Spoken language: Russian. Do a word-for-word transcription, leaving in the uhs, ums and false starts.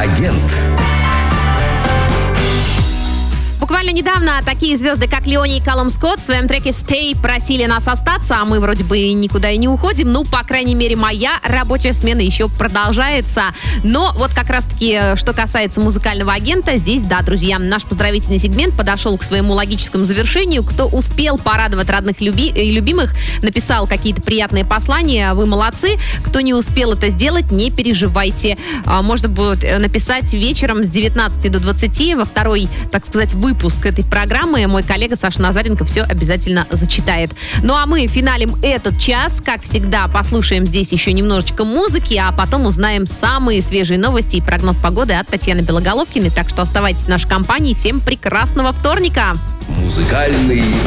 агент. Буквально недавно такие звезды, как Леони и Калум Скотт, в своем треке «Stay» просили нас остаться, а мы вроде бы никуда и не уходим. Ну, по крайней мере, моя рабочая смена еще продолжается. Но вот как раз-таки, что касается музыкального агента, здесь, да, друзья, наш поздравительный сегмент подошел к своему логическому завершению. Кто успел порадовать родных люби- и любимых, написал какие-то приятные послания, вы молодцы. Кто не успел это сделать, не переживайте. Можно будет написать вечером с девятнадцати до двадцати во второй, так сказать, выпуск выпуск этой программы. Мой коллега Саша Назаренко все обязательно зачитает. Ну а мы финалим этот час. Как всегда, послушаем здесь еще немножечко музыки, а потом узнаем самые свежие новости и прогноз погоды от Татьяны Белоголовкиной. Так что оставайтесь в нашей компании. Всем прекрасного вторника! Музыкальный